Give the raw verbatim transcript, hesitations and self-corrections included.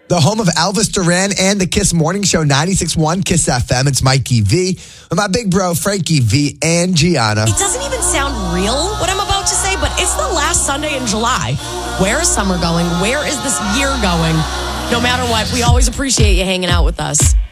The home of Elvis Duran and the Kiss Morning Show, ninety-six point one Kiss F M. It's Mikey V with my big bro, Frankie V and Gianna. It doesn't even sound real, what I'm about to say, but it's the last Sunday in July. Where is summer going? Where is this year going? No matter what, we always appreciate you hanging out with us.